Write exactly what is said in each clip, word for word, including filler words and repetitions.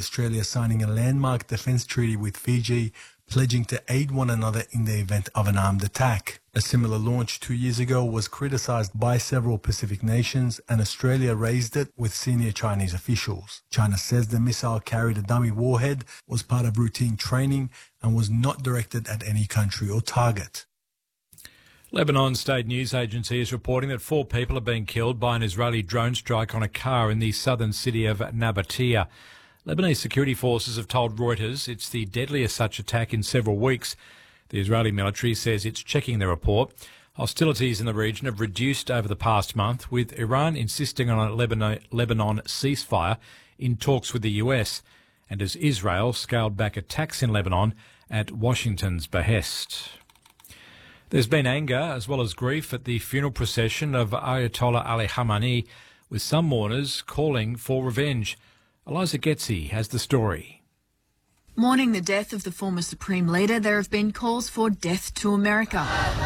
Australia signing a landmark defence treaty with Fiji, pledging to aid one another in the event of an armed attack. A similar launch two years ago was criticised by several Pacific nations, and Australia raised it with senior Chinese officials. China says the missile carried a dummy warhead, was part of routine training, and was not directed at any country or target. Lebanon State News Agency is reporting that four people have been killed by an Israeli drone strike on a car in the southern city of Nabatea. Lebanese security forces have told Reuters it's the deadliest such attack in several weeks. The Israeli military says it's checking the report. Hostilities in the region have reduced over the past month, with Iran insisting on a Lebanon, Lebanon ceasefire in talks with the U S, and as Israel scaled back attacks in Lebanon at Washington's behest. There's been anger as well as grief at the funeral procession of Ayatollah Ali Khamenei, with some mourners calling for revenge. Eliza Getzi has the story. Mourning the death of the former Supreme Leader, there have been calls for death to America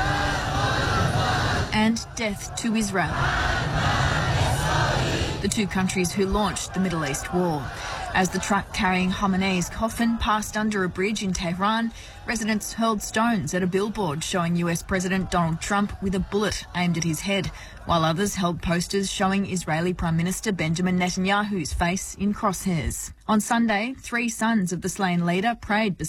and death to Israel, the two countries who launched the Middle East war. As the truck carrying Khamenei's coffin passed under a bridge in Tehran, residents hurled stones at a billboard showing U S President Donald Trump with a bullet aimed at his head, while others held posters showing Israeli Prime Minister Benjamin Netanyahu's face in crosshairs. On Sunday, three sons of the slain leader prayed